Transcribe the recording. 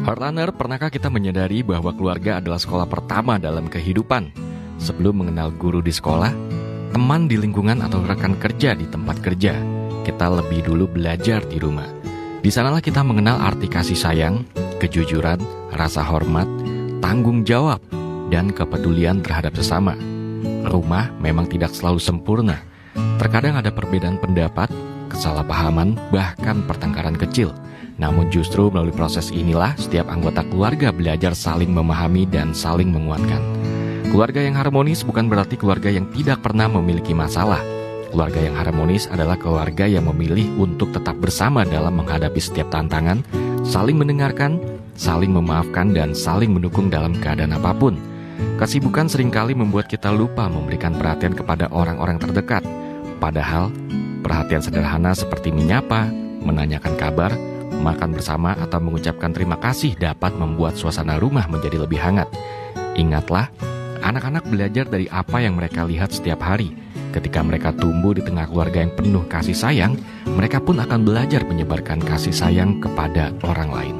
Partliner, pernahkah kita menyadari bahwa keluarga adalah sekolah pertama dalam kehidupan? Sebelum mengenal guru di sekolah, teman di lingkungan atau rekan kerja di tempat kerja, kita lebih dulu belajar di rumah. Di sanalah kita mengenal arti kasih sayang, kejujuran, rasa hormat, tanggung jawab, dan kepedulian terhadap sesama. Rumah memang tidak selalu sempurna. Terkadang ada perbedaan pendapat, kesalahpahaman, bahkan pertengkaran kecil. Namun justru melalui proses inilah setiap anggota keluarga belajar saling memahami dan saling menguatkan. Keluarga yang harmonis bukan berarti keluarga yang tidak pernah memiliki masalah. Keluarga yang harmonis adalah keluarga yang memilih untuk tetap bersama dalam menghadapi setiap tantangan, saling mendengarkan, saling memaafkan, dan saling mendukung dalam keadaan apapun. Kesibukan seringkali membuat kita lupa memberikan perhatian kepada orang-orang terdekat. Padahal, perhatian sederhana seperti menyapa, menanyakan kabar, makan bersama, atau mengucapkan terima kasih dapat membuat suasana rumah menjadi lebih hangat. Ingatlah, anak-anak belajar dari apa yang mereka lihat setiap hari. Ketika mereka tumbuh di tengah keluarga yang penuh kasih sayang, mereka pun akan belajar menyebarkan kasih sayang kepada orang lain.